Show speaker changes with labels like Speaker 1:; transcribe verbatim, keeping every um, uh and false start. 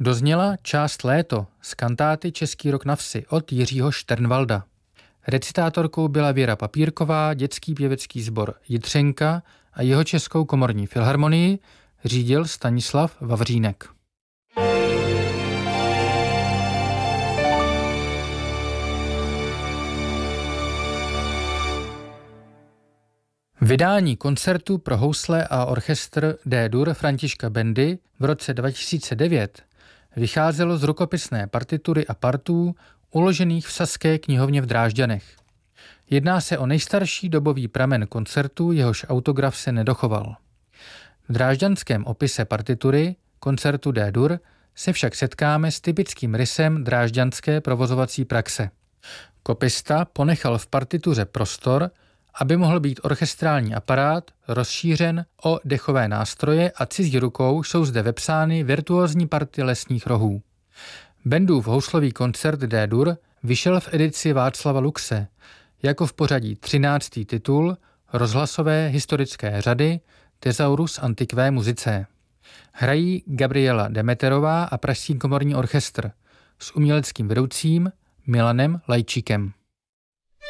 Speaker 1: Dozněla část Léto z kantáty Český rok na vsi od Jiřího Šternvalda. Recitátorkou byla Věra Papírková, dětský pěvecký sbor Jitřenka a jeho českou komorní filharmonii řídil Stanislav Vavřínek. Vydání koncertu pro housle a orchestr D-dur Františka Bendy v roce dva tisíce devět vycházelo z rukopisné partitury a partů uložených v Saské knihovně v Drážďanech. Jedná se o nejstarší dobový pramen koncertu, jehož autograf se nedochoval. V drážďanském opise partitury koncertu D-dur se však setkáme s typickým rysem drážďanské provozovací praxe. Kopista ponechal v partituře prostor, aby mohl být orchestrální aparát rozšířen o dechové nástroje a cizí rukou jsou zde vepsány virtuózní party lesních rohů. Bendův houslový koncert D-dur vyšel v edici Václava Luxe, jako v pořadí třináctý titul rozhlasové historické řady Thesaurus Antiquae Musicae. Hrají Gabriela Demeterová a Pražský komorní orchestr s uměleckým vedoucím Milanem Lajčíkem.